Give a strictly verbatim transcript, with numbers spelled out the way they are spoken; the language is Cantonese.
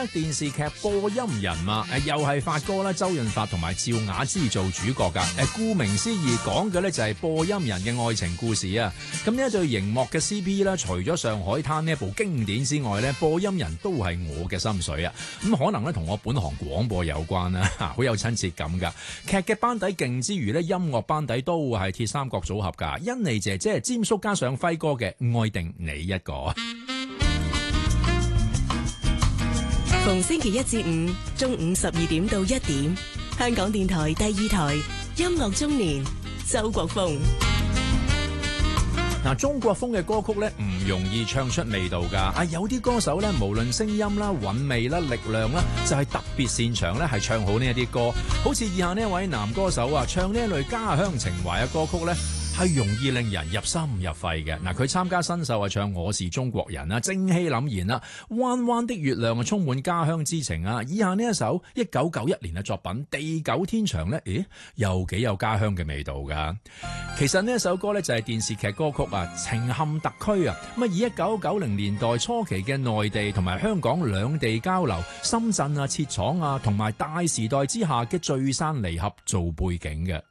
電視劇播音人嘛，誒又係發哥啦，周潤發同埋趙雅芝做主角噶。誒，顧名思義講嘅咧就係播音人嘅愛情故事啊。咁呢一對熒幕嘅 C P 啦，除咗《上海灘》呢一部經典之外咧，播音人都係我嘅心水啊。咁可能咧同我本行廣播有關啦，好有親切感噶。劇嘅班底勁之餘咧，音樂班底都係鐵三角組合噶，欣妮姐姐、詹叔加上輝哥嘅《愛定你一個》。 逢星期一至五中午十二點到一點，香港電台第二台音樂中年，周國峰。 嗱，中國風嘅歌曲咧唔容易唱出味道噶，啊有啲歌手咧無論聲音啦、韻味啦、力量啦，就係特別擅長咧係唱好呢一啲歌，好似以下呢一位男歌手啊，唱呢一類家鄉情懷嘅歌曲咧，係容易令人入心入肺嘅。嗱，佢參加新秀啊，唱我是中國人啦，正氣凜然啦，彎彎的月亮啊，充滿家鄉之情啊。以下呢一首一九九一年嘅作品《地久天長》咧，咦，又幾有家鄉嘅味道噶。其實呢一首歌咧就係電視劇歌曲啊，《情陷特區》啊，咁啊以一九九零年代初期嘅內地同埋香港兩地交流、深圳啊設廠啊，同埋大時代之下嘅聚散離合做背景嘅。